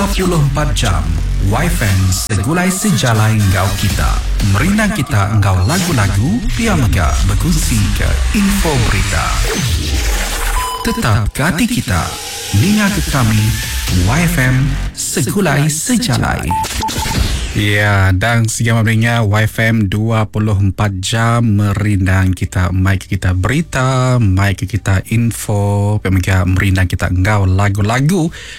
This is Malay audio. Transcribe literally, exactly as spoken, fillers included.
dua puluh empat jam Y F M segulai sejalai engkau kita. Merinang kita engkau lagu-lagu, pia mega berkongsi ke info berita. Tetap ke hati kita, ninga ke kami Y F M segulai sejalai. Ya, dan segala macamnya Y F M dua puluh empat jam merindang kita, mai ke kita berita, mai ke kita info, pemega merindang kita engkau lagu-lagu.